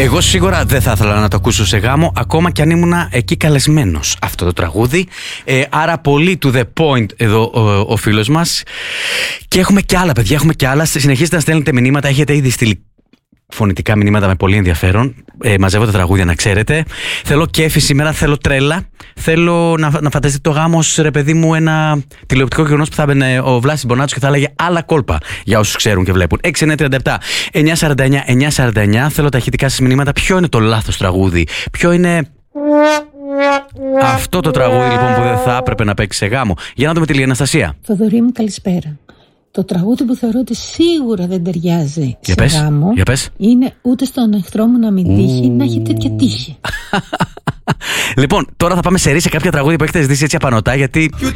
Εγώ σίγουρα δεν θα ήθελα να το ακούσω σε γάμο, ακόμα κι αν ήμουν εκεί καλεσμένος. Αυτό το τραγούδι. Άρα πολύ to the point εδώ ο φίλος μας. Και έχουμε κι άλλα, παιδιά, έχουμε κι άλλα. Συνεχίστε να στέλνετε μηνύματα. Έχετε ήδη στείλει φωνητικά μηνύματα με πολύ ενδιαφέρον. Μαζεύω τα τραγούδια, να ξέρετε. Θέλω κέφι σήμερα, θέλω τρέλα. Θέλω να φανταστείτε το γάμο, ρε παιδί μου, ένα τηλεοπτικό γεγονός που θα έμπαινε ο Βλάσης Μπονάτσος και θα έλεγε άλλα κόλπα για όσους ξέρουν και βλέπουν. 6937 949 949. Θέλω τα ηχητικά σας μηνύματα. Ποιο είναι το λάθος τραγούδι, ποιο είναι αυτό το τραγούδι λοιπόν που δεν θα έπρεπε να παίξει σε γάμο. Για να δούμε τη Αναστασία. Θοδωρή μου, καλησπέρα. Το τραγούδι που θεωρώ ότι σίγουρα δεν ταιριάζει σε γάμο είναι ούτε στον εχθρό μου να μην τύχει, να έχει τέτοια τύχη. Λοιπόν, τώρα θα πάμε σε κάποια τραγούδια που έχετε ζητήσει έτσι απανωτά, γιατί